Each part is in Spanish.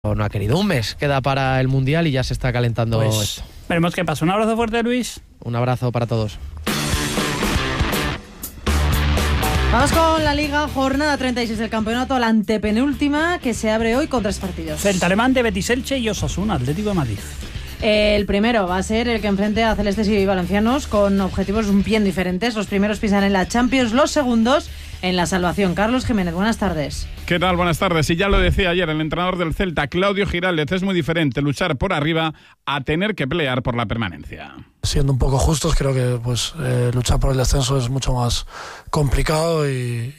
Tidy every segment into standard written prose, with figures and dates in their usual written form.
no ha querido. Un mes queda para el Mundial y ya se está calentando esto. Veremos qué pasa. Un abrazo fuerte, Luis. Un abrazo para todos. Vamos con la Liga, jornada 36 del campeonato, la antepenúltima, que se abre hoy con 3 partidos. Celta Levante, Betis Elche y Osasuna, Atlético de Madrid. El primero va a ser el que enfrente a celestes y valencianos con objetivos bien diferentes. Los primeros pisan en la Champions, los segundos en la salvación. Carlos Jiménez, buenas tardes. ¿Qué tal? Buenas tardes. Y ya lo decía ayer el entrenador del Celta, Claudio Giraldez, es muy diferente luchar por arriba a tener que pelear por la permanencia. Siendo un poco justos, creo que luchar por el descenso es mucho más complicado y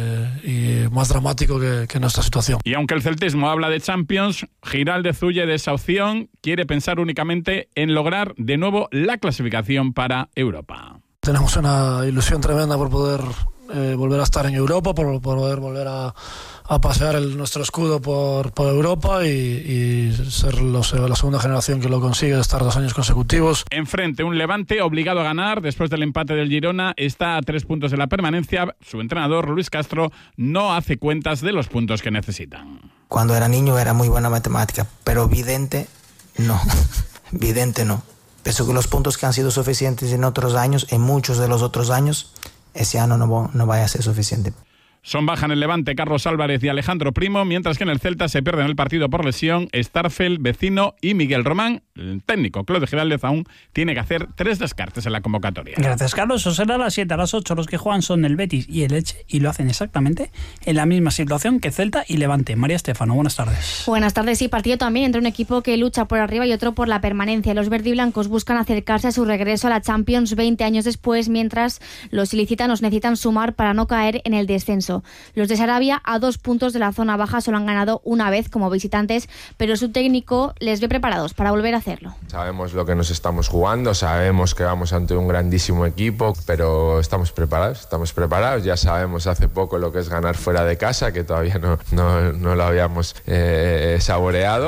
más dramático que nuestra situación. Y aunque el celtismo habla de Champions, Giraldez huye de esa opción, quiere pensar únicamente en lograr de nuevo la clasificación para Europa. Tenemos una ilusión tremenda por poder volver a estar en Europa, por poder volver a pasear nuestro escudo por Europa y ser la segunda generación que lo consigue de estar 2 años consecutivos. Enfrente un Levante obligado a ganar después del empate del Girona, está a 3 puntos de la permanencia. Su entrenador, Luis Castro, no hace cuentas de los puntos que necesitan. Cuando era niño era muy buena matemática, pero vidente no. Vidente no. Pienso que los puntos que han sido suficientes en otros años, en muchos de los otros años, ese año no vaya a ser suficiente. Son baja en el Levante Carlos Álvarez y Alejandro Primo, mientras que en el Celta se pierden el partido por lesión Starfel, Vecino y Miguel Román. El técnico Claudio Giraldez aún tiene que hacer 3 descartes en la convocatoria. Gracias, Carlos. Eso será a las 7, a las 8. Los que juegan son el Betis y el Elche y lo hacen exactamente en la misma situación que Celta y Levante. María Estefano, buenas tardes. Buenas tardes. Sí, partido también entre un equipo que lucha por arriba y otro por la permanencia. Los verdiblancos buscan acercarse a su regreso a la Champions 20 años después, mientras los ilicitanos necesitan sumar para no caer en el descenso. Los de Sarabia, a 2 puntos de la zona baja, solo han ganado una vez como visitantes, pero su técnico les ve preparados para volver a hacerlo. Sabemos lo que nos estamos jugando, sabemos que vamos ante un grandísimo equipo, pero estamos preparados, ya sabemos hace poco lo que es ganar fuera de casa, que todavía no lo habíamos saboreado.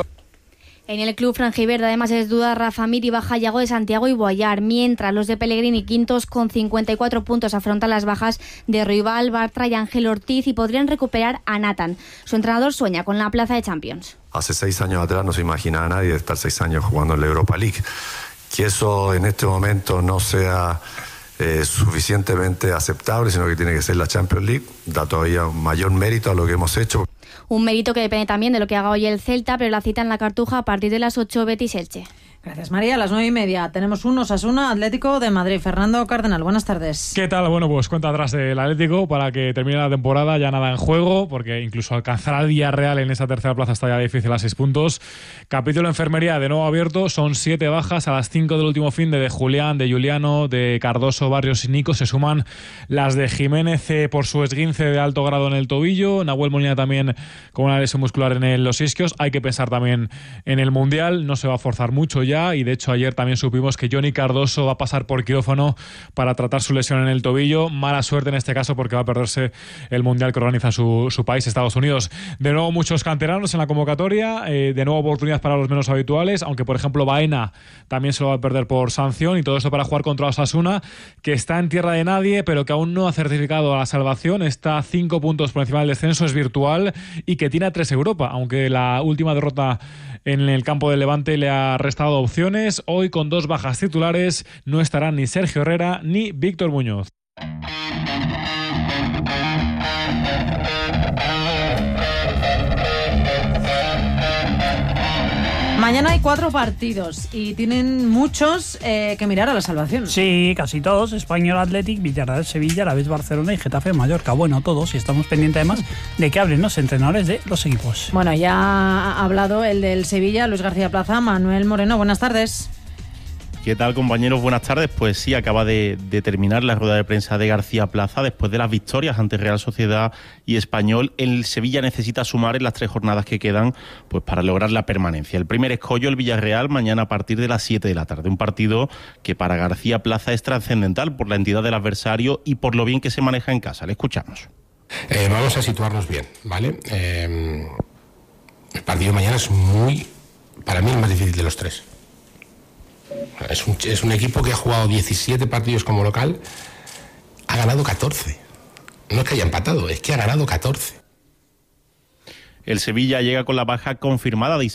En el club franjiverde además es duda Rafa Mir y baja Yago de Santiago y Boyar, mientras los de Pellegrini quintos con 54 puntos afrontan las bajas de Ruibal, Bartra y Ángel Ortiz y podrían recuperar a Nathan. Su entrenador sueña con la plaza de Champions. Hace 6 años atrás no se imaginaba a nadie estar 6 años jugando en la Europa League. Que eso en este momento no sea suficientemente aceptable, sino que tiene que ser la Champions League, da todavía un mayor mérito a lo que hemos hecho. Un mérito que depende también de lo que haga hoy el Celta, pero la cita en la Cartuja a partir de las 8, Betis Elche. Gracias, María. A las 9:30 tenemos un Osasuna Atlético de Madrid. Fernando Cardenal, buenas tardes. ¿Qué tal? Bueno, pues cuenta atrás del Atlético para que termine la temporada, ya nada en juego, porque incluso alcanzar al Villarreal en esa tercera plaza está ya difícil a 6 puntos. Capítulo enfermería de nuevo abierto, son 7 bajas a las 5 del último fin de Julián, de Juliano, de Cardoso, Barrios y Nico. Se suman las de Jiménez por su esguince de alto grado en el tobillo, Nahuel Molina también con una lesión muscular en los isquios. Hay que pensar también en el Mundial, no se va a forzar mucho ya, y de hecho ayer también supimos que Johnny Cardoso va a pasar por quirófano para tratar su lesión en el tobillo. Mala suerte en este caso porque va a perderse el Mundial que organiza su país, Estados Unidos. De nuevo muchos canteranos en la convocatoria, de nuevo oportunidad para los menos habituales, aunque por ejemplo Baena también se lo va a perder por sanción, y todo esto para jugar contra Osasuna, que está en tierra de nadie pero que aún no ha certificado a la salvación, está 5 puntos por encima del descenso, es virtual y que tiene a 3 Europa, aunque la última derrota en el campo del Levante le ha restado opciones. Hoy con 2 bajas titulares no estarán ni Sergio Herrera ni Víctor Muñoz. Mañana hay 4 partidos y tienen muchos que mirar a la salvación. Sí, casi todos. Español Athletic, Villarreal Sevilla, Alavés Barcelona y Getafe Mallorca. Bueno, todos. Y estamos pendientes además de que hablen los entrenadores de los equipos. Bueno, ya ha hablado el del Sevilla, Luis García Plaza. Manuel Moreno, buenas tardes. ¿Qué tal, compañeros? Buenas tardes. Pues sí, acaba de terminar la rueda de prensa de García Plaza después de las victorias ante Real Sociedad y Español. El Sevilla necesita sumar en las 3 jornadas que quedan pues para lograr la permanencia. El primer escollo, el Villarreal, mañana a partir de las 7 de la tarde. Un partido que para García Plaza es trascendental por la entidad del adversario y por lo bien que se maneja en casa. Le escuchamos. Vamos a situarnos bien, ¿vale? El partido mañana es para mí, el más difícil de los 3. Es un equipo que ha jugado 17 partidos como local, ha ganado 14. No es que haya empatado, es que ha ganado 14. El Sevilla llega con la baja confirmada de